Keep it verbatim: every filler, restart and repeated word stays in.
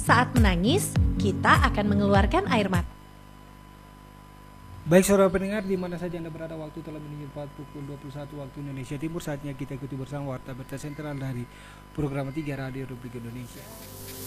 Saat menangis, kita akan mengeluarkan air mata. Baik saudara pendengar, di mana saja Anda berada, waktu telah menunjukkan pukul dua puluh satu waktu Indonesia Timur. Saatnya kita ikuti bersama Warta Berita Sentral dari program tiga Radio Republik Indonesia.